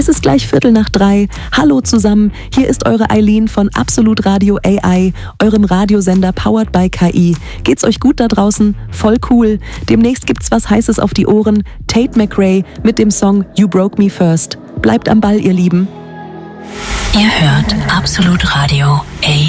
Es ist gleich 2:15. Hallo zusammen, hier ist eure Eileen von Absolut Radio AI, eurem Radiosender powered by KI. Geht's euch gut da draußen? Voll cool. Demnächst gibt's was Heißes auf die Ohren. Tate McRae mit dem Song You Broke Me First. Bleibt am Ball, ihr Lieben. Ihr hört Absolut Radio AI.